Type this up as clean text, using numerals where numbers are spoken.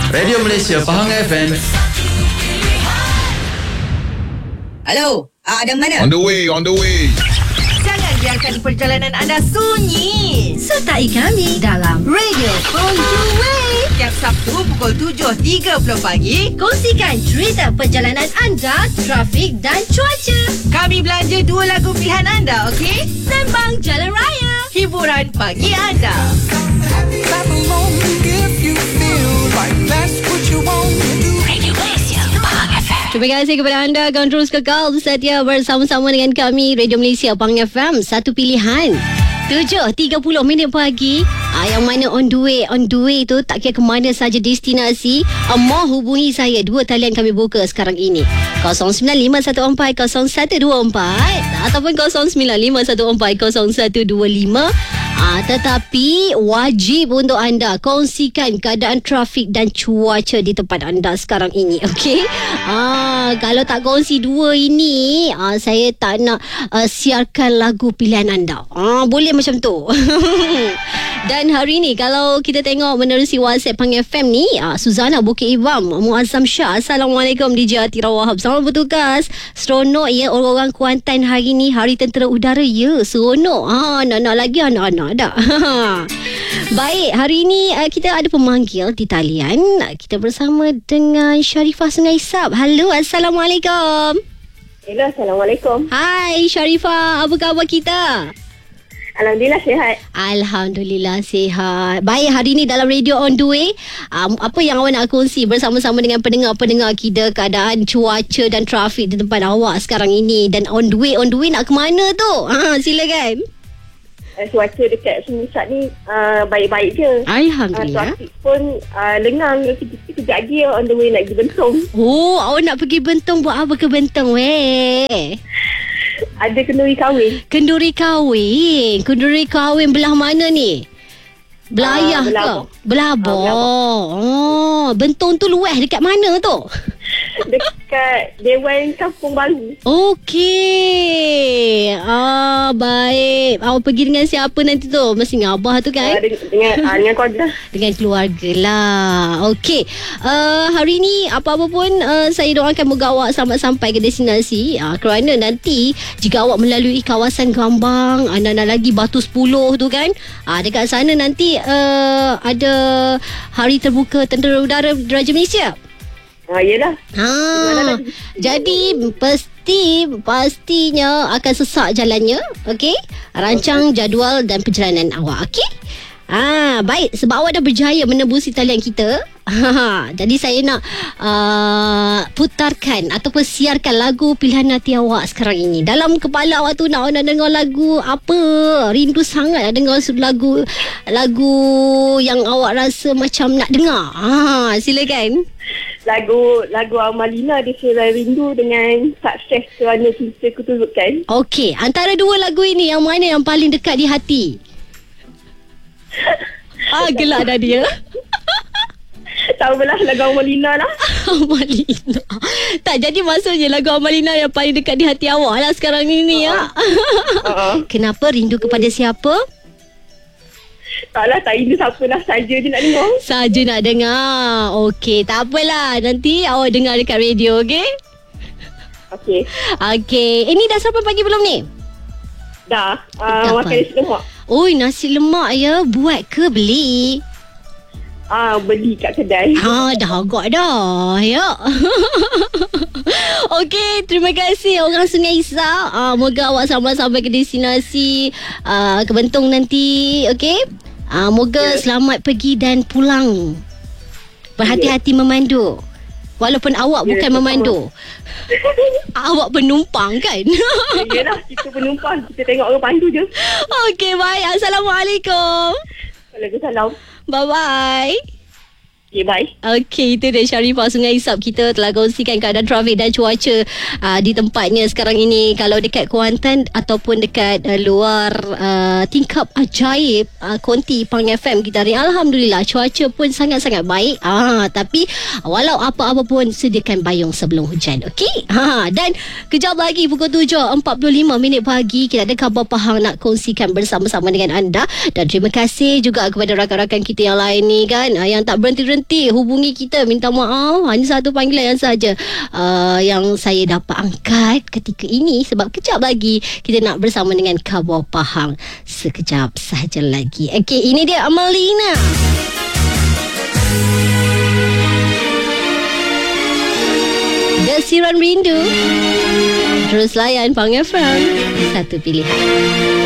Radio Malaysia Pahang FM. Halo, ada mana? On the way. Jangan biarkan perjalanan anda sunyi. Sertai kami dalam Radio On The Way. Setiap Sabtu pukul 7.30 pagi, Kongsikan cerita perjalanan anda, trafik dan cuaca. kami belanja 2 lagu pilihan anda, okey? Sembang Jalan Raya. Hiburan pagi anda. Terima kasih kepada anda. Kau terus kekal setia bersama-sama dengan kami Radio Malaysia Pahang FM. Satu pilihan 7.30 pagi. Yang mana on the way tu tak kira ke mana saja destinasi, mau hubungi saya. 2 talian kami buka sekarang ini, 0951400124 ataupun 0951400125. Tetapi wajib untuk anda kongsikan keadaan trafik dan cuaca di tempat anda sekarang ini, okey? Kalau tak kongsi 2 ini, saya tak nak siarkan lagu pilihan anda. Boleh macam tu. Dan hari ni kalau kita tengok menerusi WhatsApp Pahang FM ni, Suzana Bukit Ibam, Muazzam Shah, Assalamualaikum DJ Atira Wahab, selamat bertugas. Seronok ya orang-orang Kuantan hari ni, Hari Tentera Udara ya. Seronok. Nak lagi anak-anak dah. Baik, hari ni kita ada pemanggil di talian. Kita bersama dengan Sharifah Sungai Sab. Halo, Assalamualaikum. Hello, Assalamualaikum. Hai Sharifah, apa khabar kita? Alhamdulillah sihat. Alhamdulillah sihat. Baik, hari ni dalam Radio On The Way, apa yang awak nak kongsi bersama-sama dengan pendengar-pendengar kita, keadaan cuaca dan trafik di tempat awak sekarang ini, dan on the way nak ke mana tu? Silakan. Cuaca dekat Semisat ni baik-baik je. Alhamdulillah. Trafik pun lengang. Kejap lagi on the way nak pergi Bentong. Oh, awak nak pergi Bentong. Buat apa ke Bentong weh? Ada kenduri kahwin. Kenduri kahwin belah mana ni? Belah ayah ke? Belabor. Bentong tu luas dekat mana tu? Dekat Dewan Kampung Baru. Okey. Baik. Awak pergi dengan siapa nanti tu? Mesti dengan abah tu kan? Dengan keluarga. Dengan keluarga lah. Okey. Hari ni apa-apa pun saya doakan moga awak selamat sampai ke destinasi. Kerana nanti jika awak melalui kawasan Gambang, nak lagi Batu 10 tu kan, dekat sana nanti ada Hari Terbuka Tentera Udara Diraja Malaysia. Yelah. Jadi pastinya akan sesak jalannya. Okey. Rancang jadual dan perjalanan awak. Okey. Baik, sebab awak dah berjaya menembusi talian kita. Jadi saya nak putarkan ataupun siarkan lagu pilihan hati awak sekarang ini. Dalam kepala awak tu nak dengar lagu apa? Rindu sangat nak dengar lagu yang awak rasa macam nak dengar. Silakan. Lagu Amalina, Desera Rindu dengan Sukses Kerana Cinta Kuturutkan. Okey, antara 2 lagu ini yang mana yang paling dekat di hati? Gelak dah dia. Tahu belah lagu Amalina lah. Amalina. Tak, jadi maksudnya lagu Amalina yang paling dekat di hati awak lah sekarang ini ya. Kenapa? Rindu kepada siapa? Tak rindu siapa lah. Saja je nak dengar. Saja nak dengar. Okey, tak apalah. Nanti awak dengar dekat radio, okey? Okey. Ini dah sampai pagi belum ni? Dah. Makan nasi lemak. Oi, nasi lemak ya. Buat ke beli? Beli kat kedai. Dah agak dah ya. Okey, terima kasih orang Sungai Isa. Moga awak sampai ke destinasi ke Bentong nanti. Okey. Moga selamat pergi dan pulang. Berhati-hati memandu. Walaupun awak bukan memandu. Awak penumpang kan? Yelah, kita penumpang. Kita tengok orang pandu je. Okey, baik. Assalamualaikum. Waalaikumsalam. Bye-bye. Okay, bye. Okey, itu dia Sharifah Sungai Isap. Kita telah kongsikan keadaan trafik dan cuaca di tempatnya sekarang ini. Kalau dekat Kuantan ataupun dekat luar tingkap ajaib konti Pahang FM kita hari, alhamdulillah cuaca pun sangat-sangat baik. Tapi walau apa-apa pun sediakan payung sebelum hujan. Okey. Dan kejap lagi pukul 7.45 pagi kita ada khabar Pahang nak kongsikan bersama-sama dengan anda. Dan terima kasih juga kepada rakan-rakan kita yang lain ni kan, yang tak berhenti nanti hubungi kita, minta maaf. Hanya satu panggilan yang saja yang saya dapat angkat ketika ini, sebab kejap lagi kita nak bersama dengan Khabar Pahang. Sekejap sahaja lagi. Okey, ini dia Amalina. Desiran Rindu. Terus layan Pahang FM. Satu pilihan.